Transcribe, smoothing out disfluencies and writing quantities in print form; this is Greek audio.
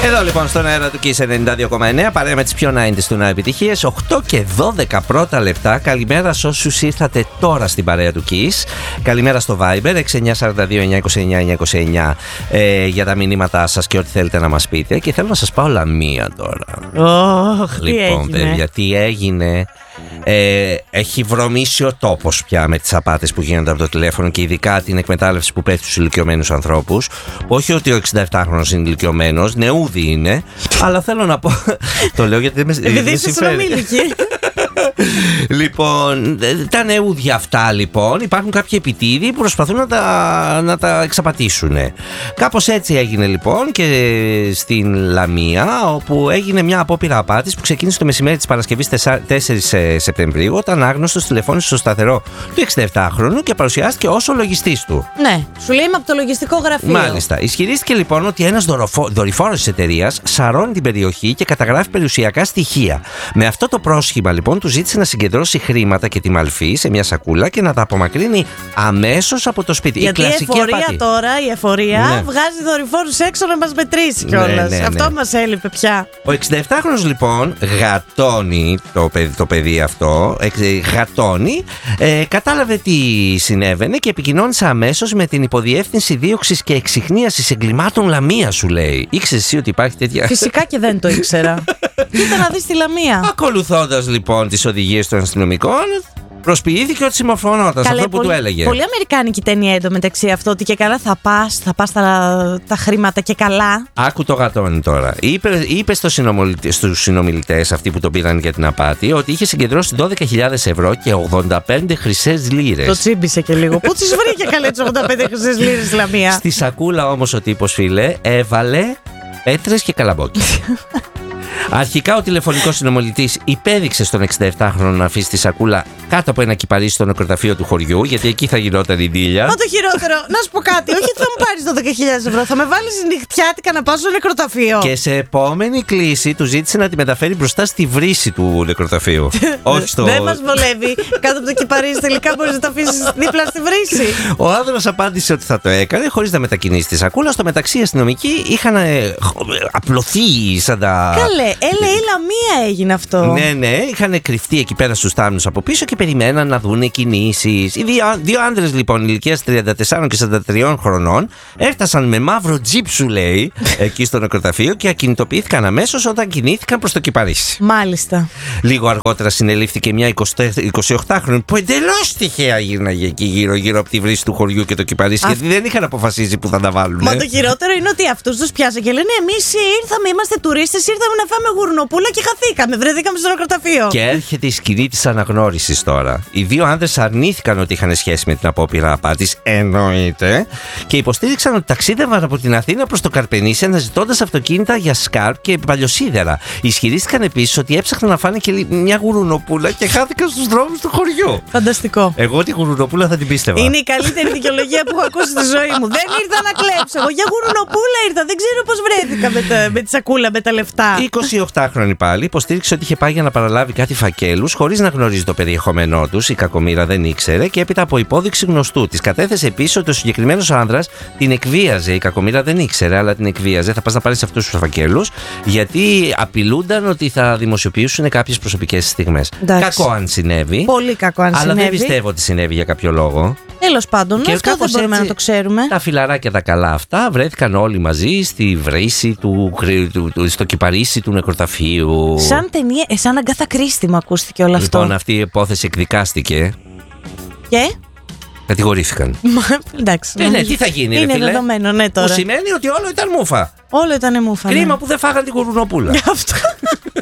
Εδώ λοιπόν στον αέρα του Kiss 92,9 παρέα με τις πιο 90's του επιτυχίες. 8 και 12 πρώτα λεπτά. Καλημέρα σε όσους ήρθατε τώρα στην παρέα του Kiss. Καλημέρα στο Viber 6942-929-929 για τα μηνύματά σας και ό,τι θέλετε να μας πείτε. Και θέλω να σας πάω Λαμία τώρα. Λοιπόν, παιδιά, τι έγινε. Έχει βρωμίσει ο τόπος πια με τις απάτες που γίνονται από το τηλέφωνο και ειδικά την εκμετάλλευση που πέφτει στους ηλικιωμένους ανθρώπους. Όχι ότι ο 67χρονος είναι ηλικιωμένος, νεούδι είναι, αλλά θέλω να πω. Το λέω γιατί δεν με είσαι συνομήλικη. Λοιπόν, τα νεούδια αυτά λοιπόν, υπάρχουν κάποιοι επιτίδιοι που προσπαθούν να τα εξαπατήσουν. Κάπως έτσι έγινε λοιπόν και στην Λαμία, όπου έγινε μια απόπειρα απάτης που ξεκίνησε το μεσημέρι της Παρασκευής 4 Σεπτεμβρίου, όταν άγνωστος τηλεφώνησε στο σταθερό του 67χρονου και παρουσιάστηκε ως ο λογιστής του. Ναι, σου λέει είμαι από το λογιστικό γραφείο. Μάλιστα. Ισχυρίστηκε λοιπόν ότι ένας δορυφόρος της εταιρείας σαρώνει την περιοχή και καταγράφει περιουσιακά στοιχεία. Με αυτό το πρόσχημα λοιπόν του ζήτησε να συγκεντρώσει χρήματα και τη μαλφή σε μια σακούλα και να τα απομακρύνει αμέσως από το σπίτι. Γιατί η εφορία τώρα, βγάζει δορυφόρους έξω να μας μετρήσει κιόλας. Ναι. Αυτό μας έλειπε πια. Ο 67χρονος λοιπόν γατώνει το παιδί αυτό. Γατώνει. Κατάλαβε τι συνέβαινε και επικοινώνησε αμέσως με την Υποδιεύθυνση Δίωξης και Εξιχνίασης Εγκλημάτων Λαμία, σου λέει. Ήξερες εσύ ότι υπάρχει τέτοια? Φυσικά και δεν το ήξερα. Κοίτα να δεις τη Λαμία. Ακολουθώντας λοιπόν τις οδηγίες των αστυνομικών, προσποιήθηκε ότι συμμορφωνόταν σε αυτό που του έλεγε. Πολύ αμερικάνικη ταινία εντωμεταξύ αυτό, ότι και καλά θα πας τα χρήματα και καλά. Άκου το γατόνι τώρα. Είπε στους συνομιλητές, αυτοί που τον πήραν για την απάτη, ότι είχε συγκεντρώσει 12.000 ευρώ και 85 χρυσές λίρες. Το τσίμπησε και λίγο. Πού τις βρήκε καλέ τις 85 χρυσές λίρες Λαμία? Στη σακούλα όμως ο τύπος, φίλε, έβαλε πέτρες και καλαμπόκι. Αρχικά ο τηλεφωνικός συνομιλητής υπέδειξε στον 67χρονο να αφήσει τη σακούλα κάτω από ένα κυπαρίσι στο νεκροταφείο του χωριού, γιατί εκεί θα γινόταν η ντύλια. Μα το χειρότερο, να σου πω κάτι, όχι ότι θα μου πάρεις 12.000 ευρώ, θα με βάλεις νυχτιάτικα να πάω στο νεκροταφείο. Και σε επόμενη κλίση του ζήτησε να τη μεταφέρει μπροστά στη βρύση του νεκροταφείου. Όχι στο. Δεν μας βολεύει. Κάτω από το κυπαρίσι τελικά μπορείς να το αφήσεις δίπλα στη βρύση. Ο άνδρας απάντησε ότι θα το έκανε χωρίς να μετακινήσει τη σακούλα. Στο μεταξύ οι αστυνομικοί είχαν απλωθεί σαν τα. Καλέ, έλε η Λαμία έγινε αυτό. Ναι, είχαν κρυφτεί εκεί πέρα στους τάμνους από πίσω και περιμέναν να δουν κινήσεις. Οι δύο άντρες λοιπόν ηλικίας 34 και 43 χρονών έφτασαν με μαύρο τζιπ, σου λέει, εκεί στο νεκροταφείο και ακινητοποιήθηκαν αμέσως όταν κινήθηκαν προς το κυπαρίσι. Μάλιστα. Λίγο αργότερα συνελήφθηκε μια 28χρονη που εντελώς τυχαία γύρναγε εκεί γύρω από τη βρύση του χωριού και το κυπαρίσι, γιατί δεν είχαν αποφασίσει που θα τα βάλουν. Μα το χειρότερο είναι ότι αυτούς τους πιάσαν και λένε εμείς ήρθαμε, είμαστε τουρίστες, ήρθαμε να φάμε γουρνοπούλα και χαθήκαμε. Βρεθήκαμε στο νεκροταφείο. Και έρχεται η σκηνή της αναγνώρισης τώρα. Οι δύο άνδρες αρνήθηκαν ότι είχαν σχέση με την απόπειρα απάτης, εννοείται, και υποστήριξαν ότι ταξίδευαν από την Αθήνα προς το Καρπενήσι αναζητώντας αυτοκίνητα για σκάρπ και παλιοσίδερα. Ισχυρίστηκαν επίσης ότι έψαχναν να φάνε και μια γουρνοπούλα και χάθηκαν στους δρόμους του χωριού. Φανταστικό. Εγώ τη γουρνοπούλα θα την πίστευα. Είναι η καλύτερη δικαιολογία που έχω ακούσει στη ζωή μου. Δεν ήρθα να κλέψω. Εγώ για γουρνοπούλα ήρθα. Δεν ξέρω πώς βρέθηκα με τη σακούλα με τα λεφτά. 28χρονη πάλι υποστήριξε ότι είχε πάει για να παραλάβει κάτι φακέλους χωρίς να γνωρίζει το περιεχόμενό τους. Η κακομοίρα δεν ήξερε και έπειτα από υπόδειξη γνωστού της κατέθεσε επίσης ότι ο συγκεκριμένος άνδρας την εκβίαζε. Η κακομοίρα δεν ήξερε, αλλά την εκβίαζε. Θα πας να πάρεις αυτούς τους φακέλους, γιατί απειλούνταν ότι θα δημοσιοποιήσουν κάποιες προσωπικές στιγμές. Κακό αν συνέβη. Πολύ κακό αν συνέβη. Αλλά δεν πιστεύω ότι συνέβη για κάποιο λόγο. Τέλος πάντων, και αυτό δεν μπορούμε να το ξέρουμε. Τα φιλαράκια τα καλά αυτά βρέθηκαν όλοι μαζί στη βρύση στο κυπαρίσι του νεκροταφείου. Σαν ταινία, σαν Αγκάθα Κρίστη μου ακούστηκε όλο αυτό. Λοιπόν, αυτή η υπόθεση εκδικάστηκε. Και? Κατηγορήθηκαν. Εντάξει. Ναι, τι θα γίνει, είναι ρε φίλε. Δεδομένο, ναι, τώρα. Που σημαίνει ότι όλο ήταν μούφα. Όλο ήταν μούφα. Κρίμα ναι. που δεν φάγαν την γουρνοπούλα. Αυτό.